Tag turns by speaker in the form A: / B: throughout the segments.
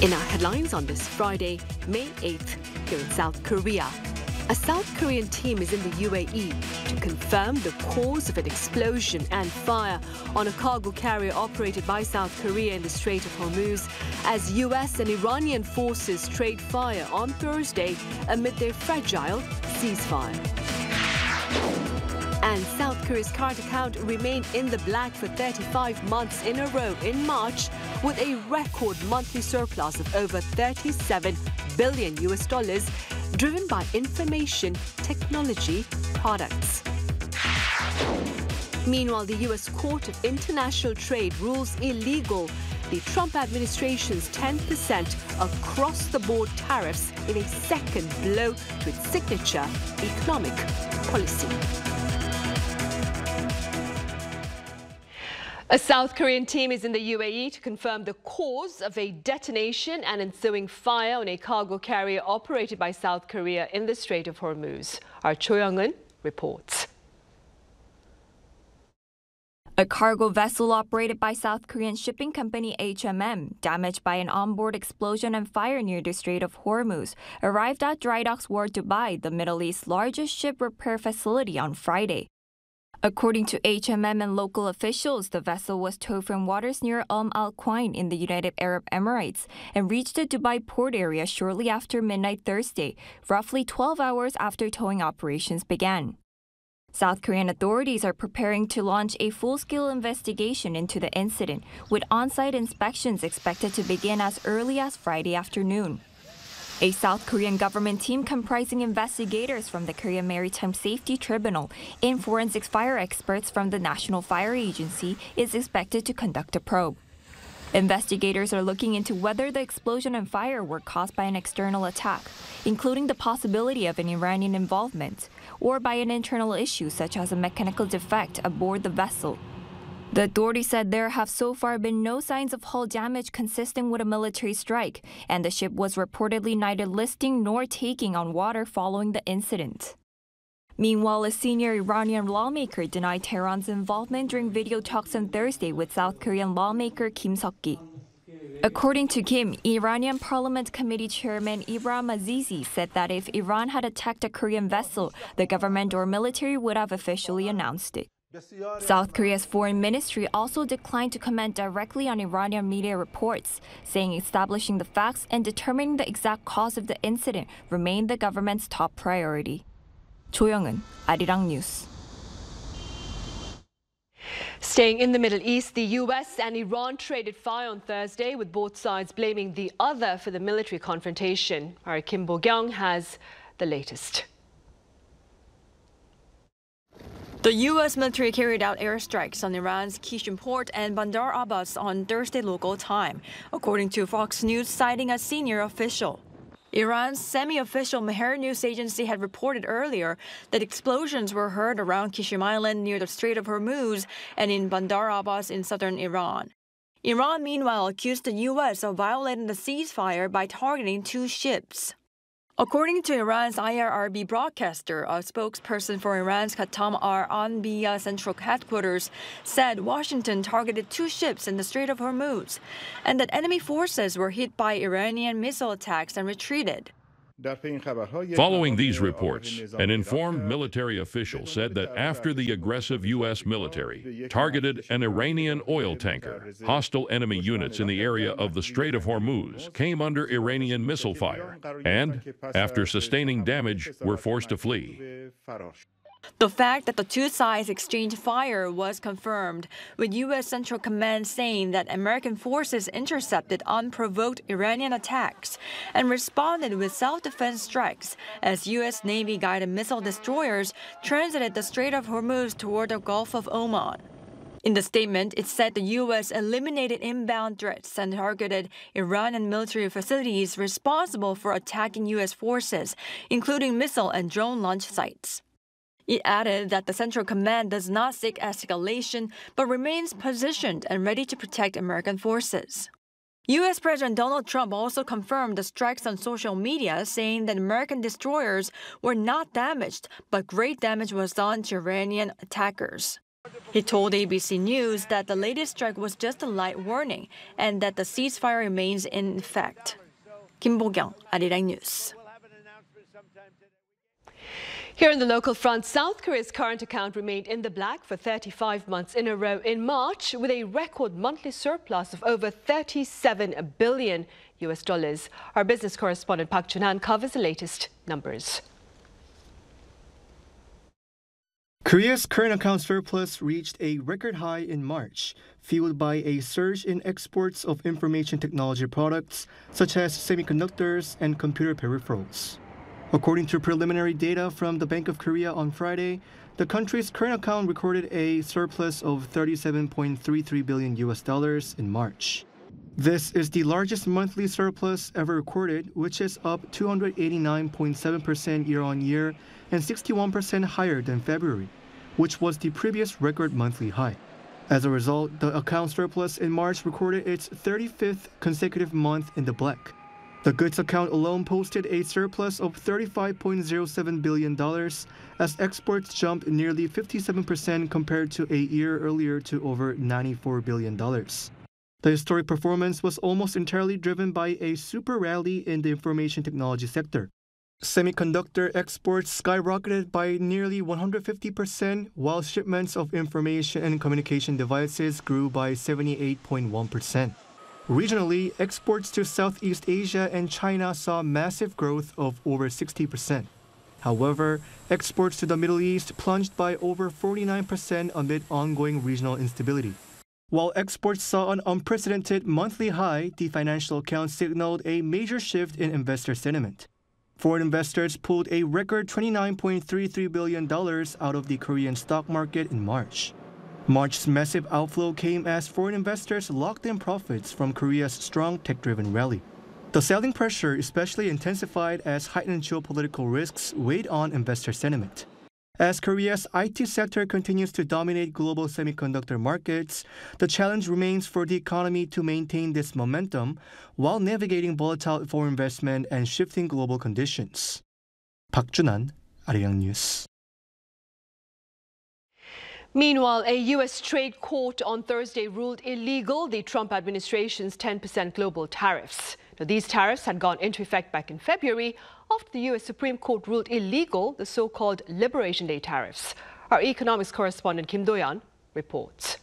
A: In our headlines on this Friday, May 8th, here in South Korea, a South Korean team is in the UAE to confirm the cause of an explosion and fire on a cargo carrier operated by South Korea in the Strait of Hormuz as US and Iranian forces trade fire on Thursday amid their fragile ceasefire. And South Korea's current account remained in the black for 35 months in a row in March, with a record monthly surplus of over $37 billion, driven by information technology products. Meanwhile, the U.S. Court of International Trade rules illegal the Trump administration's 10% across-the-board tariffs in a second blow to its signature economic policy. A South Korean team is in the UAE to confirm the cause of a detonation and ensuing fire on a cargo carrier operated by South Korea in the Strait of Hormuz. Our Cho Young-eun reports.
B: A cargo vessel operated by South Korean shipping company HMM, damaged by an onboard explosion and fire near the Strait of Hormuz, arrived at Dry Docks World Dubai, the Middle East's largest ship repair facility, on Friday. According to HMM and local officials, the vessel was towed from waters near Al Quain in the United Arab Emirates and reached the Dubai port area shortly after midnight Thursday, roughly 12 hours after towing operations began. South Korean authorities are preparing to launch a full-scale investigation into the incident, with on-site inspections expected to begin as early as Friday afternoon. A South Korean government team comprising investigators from the Korean Maritime Safety Tribunal and forensic fire experts from the National Fire Agency is expected to conduct a probe. Investigators are looking into whether the explosion and fire were caused by an external attack, including the possibility of an Iranian involvement, or by an internal issue such as a mechanical defect aboard the vessel. The authorities said there have so far been no signs of hull damage consistent with a military strike, and the ship was reportedly neither listing nor taking on water following the incident. Meanwhile, a senior Iranian lawmaker denied Tehran's involvement during video talks on Thursday with South Korean lawmaker Kim Seok-gi. According to Kim, Iranian Parliament Committee Chairman Ibrahim Azizi said that if Iran had attacked a Korean vessel, the government or military would have officially announced it. South Korea's foreign ministry also declined to comment directly on Iranian media reports, saying establishing the facts and determining the exact cause of the incident remained the government's top priority. Cho Young-eun, Arirang News.
A: Staying in the Middle East, the U.S. and Iran traded fire on Thursday, with both sides blaming the other for the military confrontation. Our Kim Bo-kyung has the latest.
C: The U.S. military carried out airstrikes on Iran's Qishim port and Bandar Abbas on Thursday local time, according to Fox News, citing a senior official. Iran's semi-official Mehr news agency had reported earlier that explosions were heard around Qishim Island near the Strait of Hormuz and in Bandar Abbas in southern Iran. Iran, meanwhile, accused the U.S. of violating the ceasefire by targeting two ships. According to Iran's IRIB broadcaster, a spokesperson for Iran's Khatam al-Anbiya Central Headquarters said Washington targeted two ships in the Strait of Hormuz and that enemy forces were hit by Iranian missile attacks and retreated.
D: Following these reports, an informed military official said that after the aggressive U.S. military targeted an Iranian oil tanker, hostile enemy units in the area of the Strait of Hormuz came under Iranian missile fire and, after sustaining damage, were forced to flee.
C: The fact that the two sides exchanged fire was confirmed, with U.S. Central Command saying that American forces intercepted unprovoked Iranian attacks and responded with self-defense strikes as U.S. Navy-guided missile destroyers transited the Strait of Hormuz toward the Gulf of Oman. In the statement, it said the U.S. eliminated inbound threats and targeted Iranian military facilities responsible for attacking U.S. forces, including missile and drone launch sites. It added that the Central Command does not seek escalation, but remains positioned and ready to protect American forces. U.S. President Donald Trump also confirmed the strikes on social media, saying that American destroyers were not damaged, but great damage was done to Iranian attackers. He told ABC News that the latest strike was just a light warning and that the ceasefire remains in effect. Kim Bo-kyung, Arirang News.
A: Here in the local front, South Korea's current account remained in the black for 35 months in a row in March, with a record monthly surplus of over $37 billion. Our business correspondent Park Jun-han covers the latest numbers.
E: Korea's current account surplus reached a record high in March, fueled by a surge in exports of information technology products such as semiconductors and computer peripherals. According to preliminary data from the Bank of Korea on Friday, the country's current account recorded a surplus of $37.33 billion in March. This is the largest monthly surplus ever recorded, which is up 289.7% year-on-year and 61% higher than February, which was the previous record monthly high. As a result, the account surplus in March recorded its 35th consecutive month in the black. The goods account alone posted a surplus of $35.07 billion as exports jumped nearly 57% compared to a year earlier to over $94 billion. The historic performance was almost entirely driven by a super rally in the information technology sector. Semiconductor exports skyrocketed by nearly 150%, while shipments of information and communication devices grew by 78.1%. Regionally, exports to Southeast Asia and China saw massive growth of over 60%. However, exports to the Middle East plunged by over 49% amid ongoing regional instability. While exports saw an unprecedented monthly high, the financial account signaled a major shift in investor sentiment. Foreign investors pulled a record $29.33 billion out of the Korean stock market in March. March's massive outflow came as foreign investors locked in profits from Korea's strong tech-driven rally. The selling pressure especially intensified as heightened geopolitical risks weighed on investor sentiment. As Korea's IT sector continues to dominate global semiconductor markets, the challenge remains for the economy to maintain this momentum while navigating volatile foreign investment and shifting global conditions. Park Jun-han, Arirang News.
A: Meanwhile, a U.S. trade court on Thursday ruled illegal the Trump administration's 10% global tariffs. Now, these tariffs had gone into effect back in February after the U.S. Supreme Court ruled illegal the so-called Liberation Day tariffs. Our economics correspondent Kim Do-yeon reports.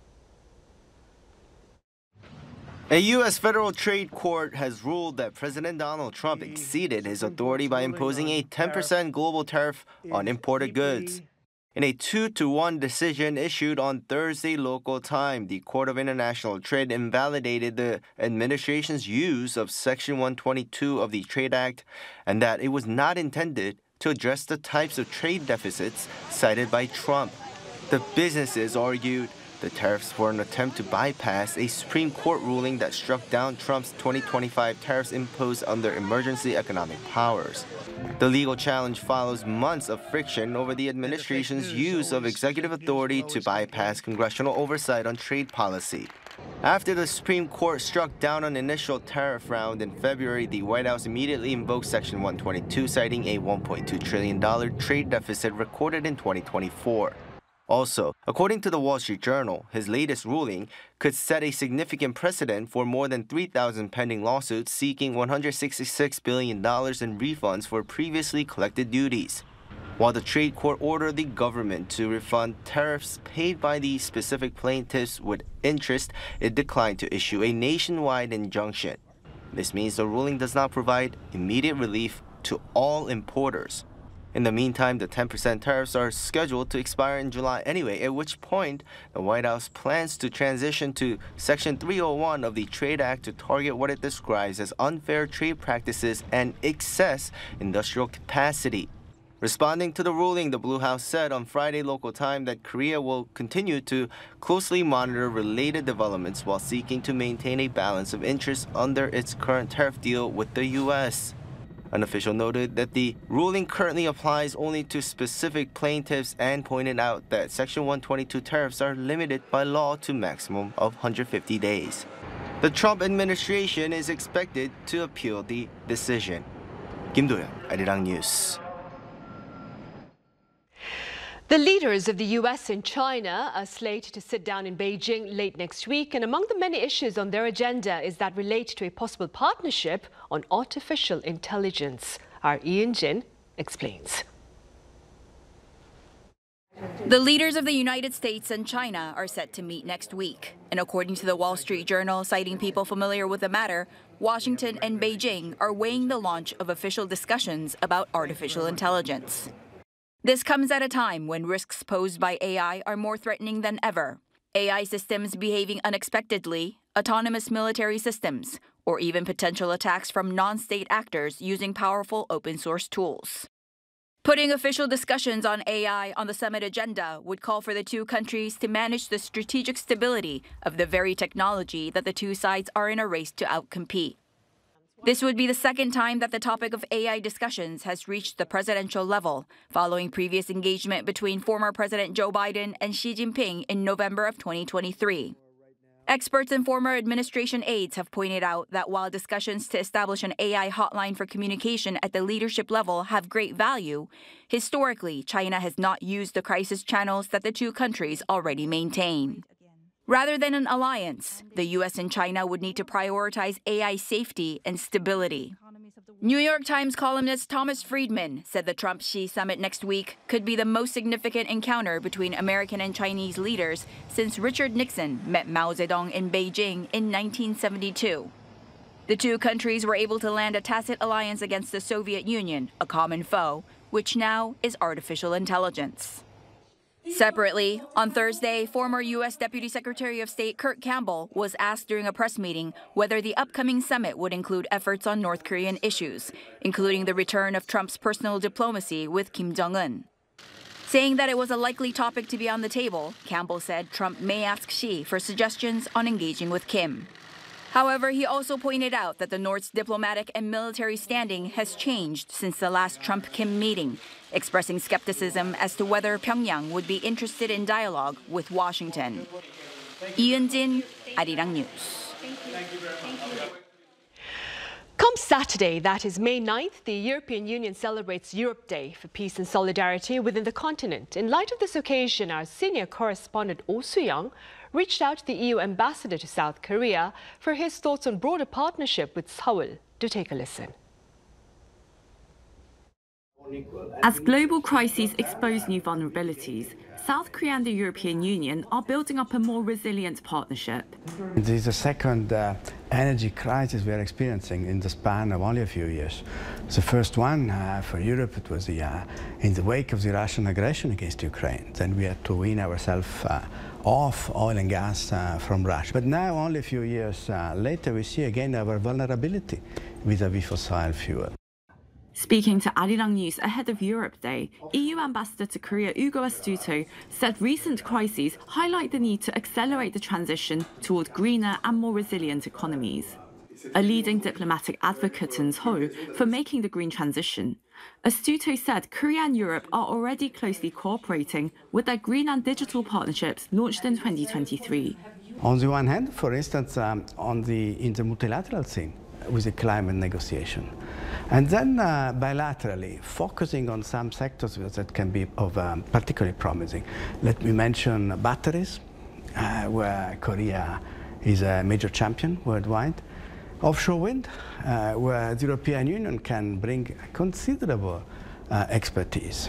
F: A U.S. federal trade court has ruled that President Donald Trump exceeded his authority by imposing a 10% global tariff on imported goods. In a 2-1 decision issued on Thursday local time, the Court of International Trade invalidated the administration's use of Section 122 of the Trade Act and that it was not intended to address the types of trade deficits cited by Trump. The businesses argued the tariffs were an attempt to bypass a Supreme Court ruling that struck down Trump's 2025 tariffs imposed under emergency economic powers. The legal challenge follows months of friction over the administration's use of executive authority to bypass congressional oversight on trade policy. After the Supreme Court struck down an initial tariff round in February, the White House immediately invoked Section 122, citing a $1.2 trillion trade deficit recorded in 2024. Also, according to the Wall Street Journal, his latest ruling could set a significant precedent for more than 3,000 pending lawsuits seeking $166 billion in refunds for previously collected duties. While the trade court ordered the government to refund tariffs paid by the specific plaintiffs with interest, it declined to issue a nationwide injunction. This means the ruling does not provide immediate relief to all importers. In the meantime, the 10% tariffs are scheduled to expire in July anyway, at which point the White House plans to transition to Section 301 of the Trade Act to target what it describes as unfair trade practices and excess industrial capacity. Responding to the ruling, the Blue House said on Friday local time that Korea will continue to closely monitor related developments while seeking to maintain a balance of interests under its current tariff deal with the U.S. An official noted that the ruling currently applies only to specific plaintiffs and pointed out that Section 122 tariffs are limited by law to maximum of 150 days. The Trump administration is expected to appeal the decision. Kim Do-yeon, Arirang News.
A: The leaders of the US and China are slated to sit down in Beijing late next week, and among the many issues on their agenda is that relate to a possible partnership on artificial intelligence. Our Ian Jin explains.
G: The leaders of the United States and China are set to meet next week. And according to the Wall Street Journal, citing people familiar with the matter, Washington and Beijing are weighing the launch of official discussions about artificial intelligence. This comes at a time when risks posed by AI are more threatening than ever. AI systems behaving unexpectedly, autonomous military systems, or even potential attacks from non-state actors using powerful open-source tools. Putting official discussions on AI on the summit agenda would call for the two countries to manage the strategic stability of the very technology that the two sides are in a race to outcompete. This would be the second time that the topic of AI discussions has reached the presidential level, following previous engagement between former President Joe Biden and Xi Jinping in November of 2023. Experts and former administration aides have pointed out that while discussions to establish an AI hotline for communication at the leadership level have great value, historically, China has not used the crisis channels that the two countries already maintain. Rather than an alliance, the U.S. and China would need to prioritize AI safety and stability. New York Times columnist Thomas Friedman said the Trump-Xi summit next week could be the most significant encounter between American and Chinese leaders since Richard Nixon met Mao Zedong in Beijing in 1972. The two countries were able to land a tacit alliance against the Soviet Union, a common foe, which now is artificial intelligence. Separately, on Thursday, former U.S. Deputy Secretary of State Kurt Campbell was asked during a press meeting whether the upcoming summit would include efforts on North Korean issues, including the return of Trump's personal diplomacy with Kim Jong-un. Saying that it was a likely topic to be on the table, Campbell said Trump may ask Xi for suggestions on engaging with Kim. However, he also pointed out that the North's diplomatic and military standing has changed since the last Trump-Kim meeting, expressing skepticism as to whether Pyongyang would be interested in dialogue with Washington. Ian Jin, Arirang News.
A: Come Saturday, that is May 9th, the European Union celebrates Europe Day for peace and solidarity within the continent. In light of this occasion, our senior correspondent Oh Soo-young reached out to the EU ambassador to South Korea for his thoughts on broader partnership with Seoul. Do take a listen.
H: As global crises expose new vulnerabilities, South Korea and the European Union are building up a more resilient partnership.
I: This is the second energy crisis we are experiencing in the span of only a few years. The first one for Europe, it was in the wake of the Russian aggression against Ukraine. Then we had to wean ourselves off oil and gas from Russia. But now, only a few years later, we see again our vulnerability vis-à-vis fossil fuel.
H: Speaking to Arirang News ahead of Europe Day, EU Ambassador to Korea Ugo Astuto said recent crises highlight the need to accelerate the transition toward greener and more resilient economies. A leading diplomatic advocate in Seoul for making the green transition, Astuto said Korea and Europe are already closely cooperating with their green and digital partnerships launched in 2023.
I: On the one hand, for instance, in the multilateral scene, with the climate negotiation. And then bilaterally, focusing on some sectors that can be particularly promising. Let me mention batteries, where Korea is a major champion worldwide. Offshore wind, where the European Union can bring considerable expertise.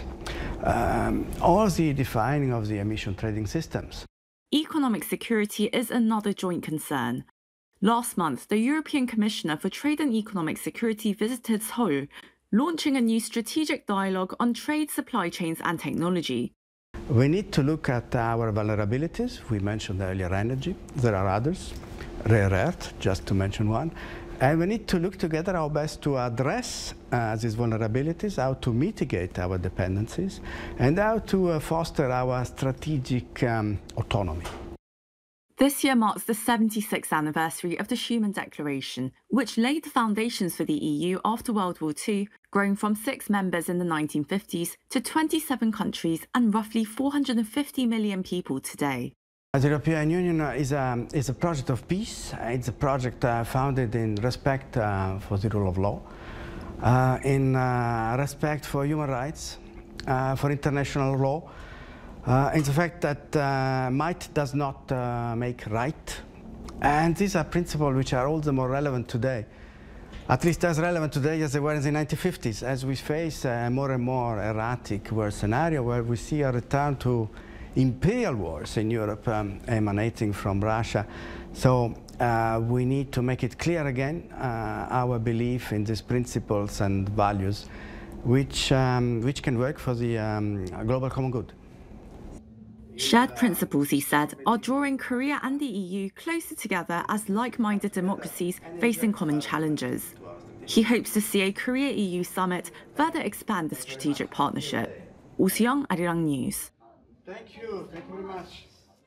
I: Or the defining of the emission trading systems.
H: Economic security is another joint concern. Last month, the European Commissioner for Trade and Economic Security visited Seoul, launching a new strategic dialogue on trade, supply chains and technology.
I: We need to look at our vulnerabilities. We mentioned earlier energy. There are others, rare earth, just to mention one. And we need to look together our best to address these vulnerabilities, how to mitigate our dependencies, and how to foster our strategic autonomy.
H: This year marks the 76th anniversary of the Schuman Declaration, which laid the foundations for the EU after World War II, growing from 6 members in the 1950s to 27 countries and roughly 450 million people today.
I: The European Union is a project of peace. It's a project founded in respect for the rule of law, in respect for human rights, for international law, It's the fact that might does not make right. And these are principles which are all the more relevant today, at least as relevant today as they were in the 1950s, as we face a more and more erratic world scenario where we see a return to imperial wars in Europe emanating from Russia. So we need to make it clear again our belief in these principles and values which can work for the global common good.
H: Shared principles, he said, are drawing Korea and the EU closer together as like-minded democracies facing common challenges. He hopes to see a Korea-EU summit further expand the strategic partnership. Oh Soo-young, Arirang News.
I: Thank you very much.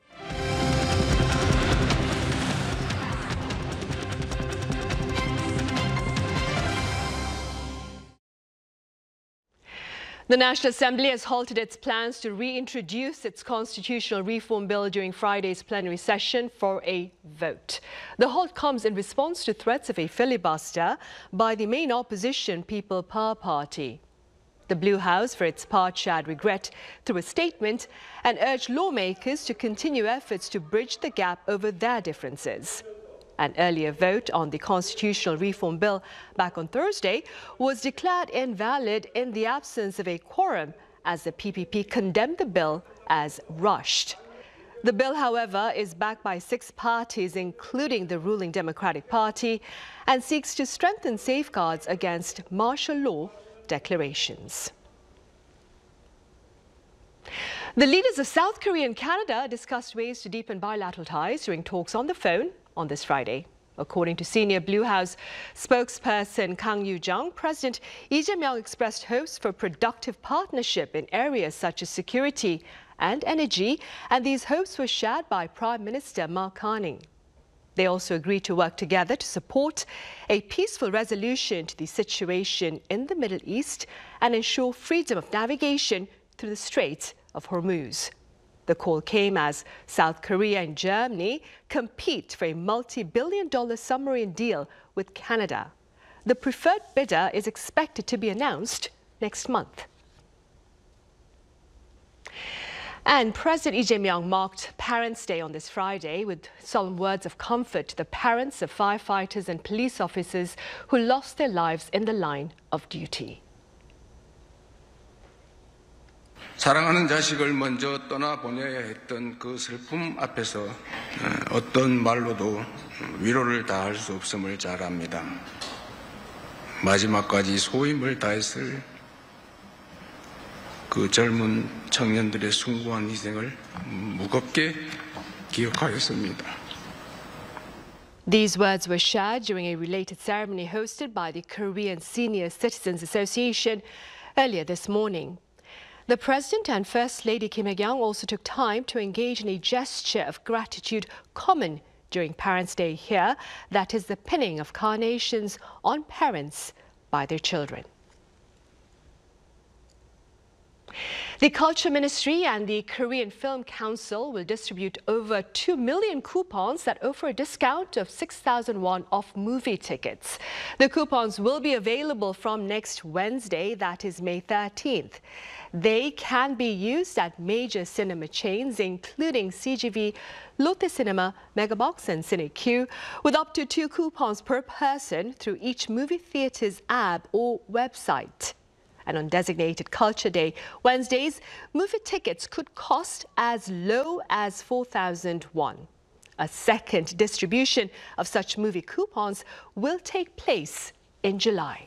A: The National Assembly has halted its plans to reintroduce its constitutional reform bill during Friday's plenary session for a vote. The halt comes in response to threats of a filibuster by the main opposition People Power Party. The Blue House, for its part, shared regret through a statement and urged lawmakers to continue efforts to bridge the gap over their differences. An earlier vote on the constitutional reform bill back on Thursday was declared invalid in the absence of a quorum as the PPP condemned the bill as rushed. The bill, however, is backed by 6 parties, including the ruling Democratic Party, and seeks to strengthen safeguards against martial law declarations. The leaders of South Korea and Canada discussed ways to deepen bilateral ties during talks on the phone on this Friday. According to senior Blue House spokesperson Kang Yoo-jung, President Lee Jae-myung expressed hopes for productive partnership in areas such as security and energy, and these hopes were shared by Prime Minister Mark Carney. They also agreed to work together to support a peaceful resolution to the situation in the Middle East and ensure freedom of navigation through the Strait of Hormuz. The call came as South Korea and Germany compete for a multi-billion-dollar submarine deal with Canada. The preferred bidder is expected to be announced next month. And President Lee Jae-myung marked Parents' Day on this Friday with solemn words of comfort to the parents of firefighters and police officers who lost their lives in the line of duty.
J: 사랑하는 자식을 먼저 떠나보내야 했던 그 슬픔 앞에서 어떤 말로도 위로를 다할 수 없음을 잘 압니다. 마지막까지 소임을 다했을 그 젊은 청년들의 숭고한 희생을 무겁게 기억하였습니다.
A: These words were shared during a related ceremony hosted by the Korean Senior Citizens Association earlier this morning. The President and First Lady Kim Hye-kyung also took time to engage in a gesture of gratitude common during Parents' Day here, that is the pinning of carnations on parents by their children. The Culture Ministry and the Korean Film Council will distribute over 2 million coupons that offer a discount of 6,000 won off movie tickets. The coupons will be available from next Wednesday, that is May 13th. They can be used at major cinema chains, including CGV, Lotte Cinema, Megabox and CineQ, with up to 2 coupons per person through each movie theater's app or website. And on designated Culture Day Wednesdays, movie tickets could cost as low as 4,000 won. A second distribution of such movie coupons will take place in July.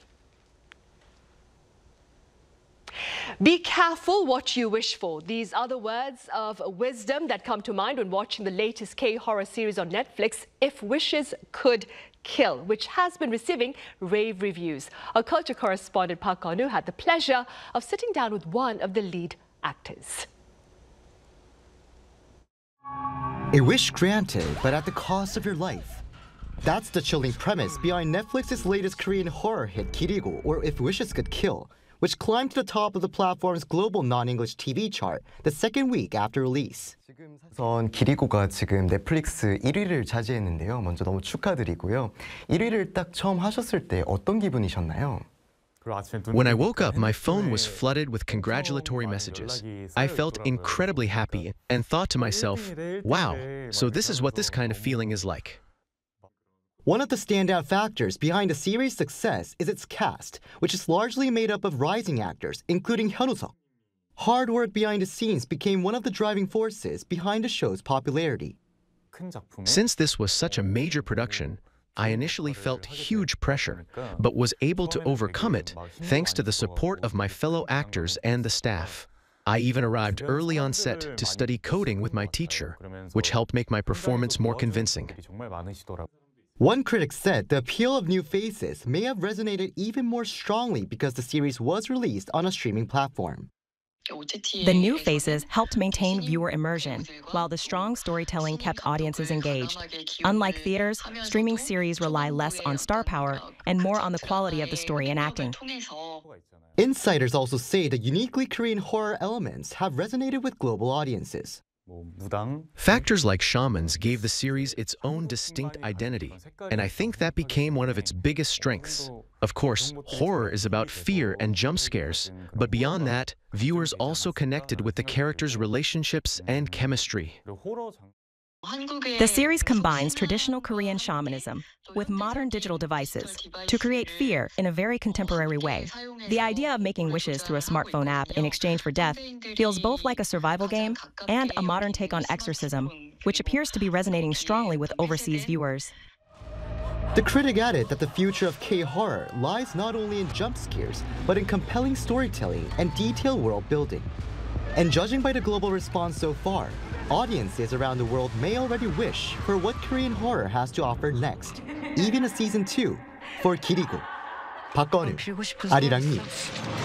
A: Be careful what you wish for. These are the words of wisdom that come to mind when watching the latest K-horror series on Netflix, If Wishes Could Kill, which has been receiving rave reviews. Our culture correspondent Park Konu had the pleasure of sitting down with one of the lead actors.
K: A wish granted, but at the cost of your life. That's the chilling premise behind Netflix's latest Korean horror hit Kirigo, or If Wishes Could Kill, which climbed to the top of the platform's global non-English TV chart the second week after release.
L: 우선 기리고가 지금 넷플릭스 1위를 차지했는데요. 먼저 너무 축하드리고요. 1위를 딱 처음 하셨을 때 어떤 기분이셨나요?
M: When I woke up, my phone was flooded with congratulatory messages. I felt incredibly happy and thought to myself, wow, so this is what this kind of feeling is like.
K: One of the standout factors behind the series' success is its cast, which is largely made up of rising actors, including Hyun-woo. Hard work behind the scenes became one of the driving forces behind the show's popularity.
M: Since this was such a major production, I initially felt huge pressure, but was able to overcome it thanks to the support of my fellow actors and the staff. I even arrived early on set to study coding with my teacher, which helped make my performance more convincing.
K: One critic said the appeal of new faces may have resonated even more strongly because the series was released on a streaming platform.
N: The new faces helped maintain viewer immersion, while the strong storytelling kept audiences engaged. Unlike theaters, streaming series rely less on star power and more on the quality of the story and acting.
K: Insiders also say the uniquely Korean horror elements have resonated with global audiences.
M: Factors like shamans gave the series its own distinct identity, and I think that became one of its biggest strengths. Of course, horror is about fear and jump scares, but beyond that, viewers also connected with the characters' relationships and chemistry.
N: The series combines traditional Korean shamanism with modern digital devices to create fear in a very contemporary way. The idea of making wishes through a smartphone app in exchange for death feels both like a survival game and a modern take on exorcism, which appears to be resonating strongly with overseas viewers.
K: The critic added that the future of K-horror lies not only in jump scares, but in compelling storytelling and detailed world building. And judging by the global response so far, audiences around the world may already wish for what Korean horror has to offer next, even a season 2 for Kirigo. 박건우, 아리랑 뉴스.